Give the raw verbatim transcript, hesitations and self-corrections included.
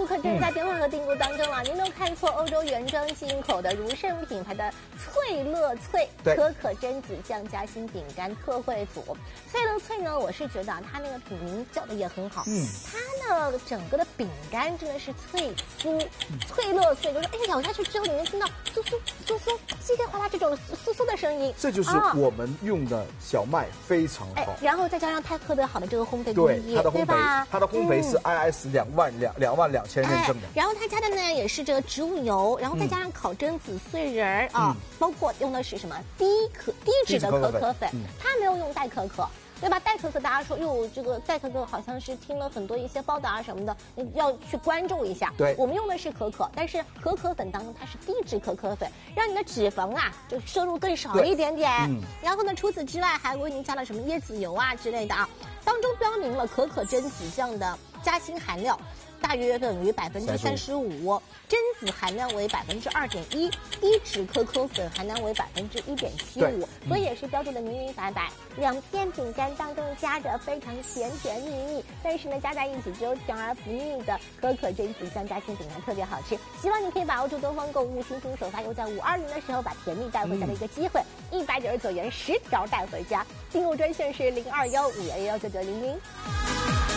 可正在变化和订购当中了。您没有看错，欧洲原装进口的如盛品牌的脆乐脆可可榛子酱夹心饼干特惠组。脆乐脆呢，我是觉得啊，它那个品名叫的也很好，嗯，它呢整个的饼干真的是脆酥，嗯、脆乐脆，就是哎咬下去之后，你能听到酥酥酥酥、稀里哗啦这种酥酥的声音。 这就是我们用的小麦非常好， 哎、然后再加上泰科德好的这个烘焙工艺， 对它的烘焙，它的烘焙是 I S 两万两两万两千认证的。 哎、然后它加的呢也是这个植物油，然后再加上烤榛子碎仁儿啊、嗯，包括用的是什么低可低脂的可可粉，嗯、它没有用代可可。对吧？代可可大家说哟，这个代可可好像是听了很多一些报道啊什么的，你要去关注一下。 对， 我们用的是可可，但是可可粉当中它是低脂可可粉，让你的脂肪啊就摄入更少一点点。嗯，然后呢，除此之外还为您加了什么椰子油啊之类的啊，当中标明了可可榛子酱的夹心含料。大约等于百分之三十五，榛子含量为百分之二点一，低脂可可粉含量为百分之一点七五，所以也是标注的明明白白。两片饼干当中夹着非常甜甜蜜蜜，但是呢加在一起之后甜而不腻的可可榛子酱夹心饼干特别好吃。希望你可以把握住东方购物轻松首发又在五二零的时候把甜蜜带回家的一个机会，一百九十九元十条带回家。订购专线是零二幺五幺幺九九零零。